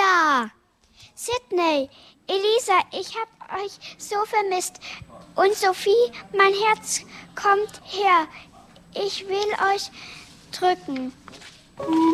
Elisa! Sydney, Elisa, ich hab euch so vermisst. Und Sophie, mein Herz kommt her. Ich will euch drücken.